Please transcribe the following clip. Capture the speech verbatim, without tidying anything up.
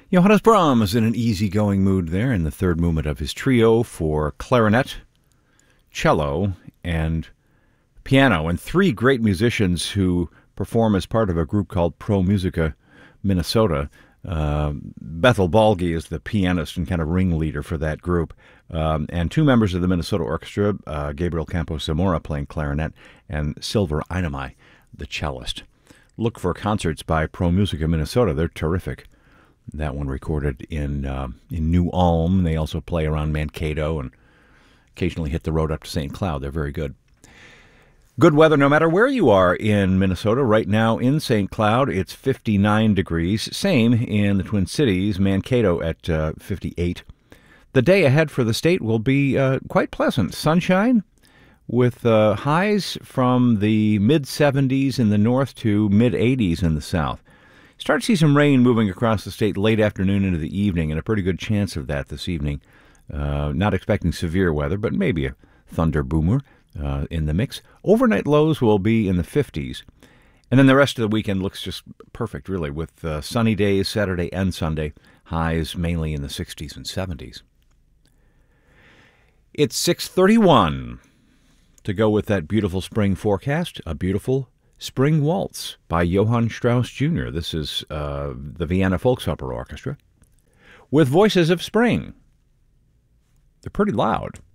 Johannes Brahms in an easygoing mood there in the third movement of his trio for clarinet, cello, and piano, and three great musicians who perform as part of a group called Pro Musica Minnesota. Uh, Bethel Balgi is the pianist and kind of ringleader for that group, um, and two members of the Minnesota Orchestra, uh, Gabriel Campos Zamora playing clarinet, and Silver Ainamai, the cellist. Look for concerts by Pro Musica Minnesota. They're terrific. That one recorded in uh, in New Ulm. They also play around Mankato and occasionally hit the road up to Saint Cloud. They're very good. Good weather no matter where you are in Minnesota. Right now in Saint Cloud, it's fifty-nine degrees. Same in the Twin Cities, Mankato at uh, fifty-eight. The day ahead for the state will be uh, quite pleasant. Sunshine with uh, highs from the mid seventies in the north to mid eighties in the south. Start to see some rain moving across the state late afternoon into the evening, and a pretty good chance of that this evening. Uh, not expecting severe weather, but maybe a thunder boomer uh, in the mix. Overnight lows will be in the fifties. And then the rest of the weekend looks just perfect, really, with uh, sunny days Saturday and Sunday, highs mainly in the sixties and seventies. It's six thirty-one. To go with that beautiful spring forecast, a beautiful Spring Waltz by Johann Strauss Junior This is uh, the Vienna Volksopera Orchestra with Voices of Spring. They're pretty loud.